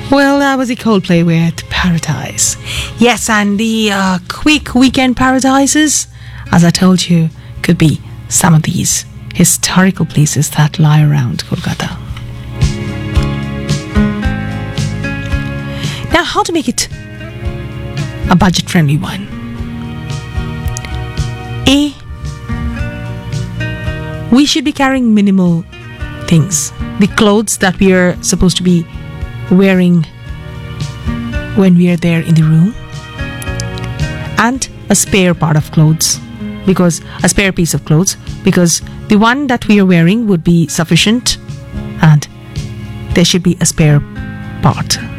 Well, that was a Coldplay with Paradise. Yes, and the quick weekend paradises, as I told you, could be some of these historical places that lie around Kolkata. Now, how to make it a budget-friendly one? We should be carrying minimal things. The clothes that we are supposed to be wearing when we are there in the room, and a spare part of clothes, because a spare piece of clothes, because the one that we are wearing would be sufficient and there should be a spare part.